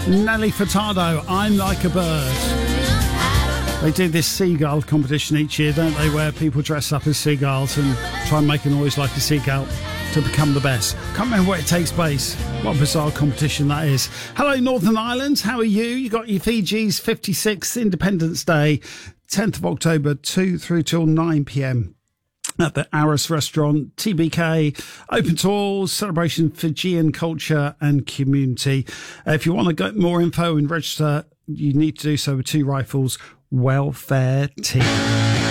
Nelly Furtado, I'm Like a Bird. They do this seagull competition each year, don't they, where people dress up as seagulls and try and make a noise like a seagull to become the best. Can't remember where it takes place. What a bizarre competition that is. Hello, Northern Ireland. How are you? You got your Fiji's 56th Independence Day, 10th of October, 2 through till 9 p.m. at the Aris Restaurant, TBK, open to all, celebration Fijian culture and community. If you want to get more info and register, you need to do so with Two Rifles Welfare Team.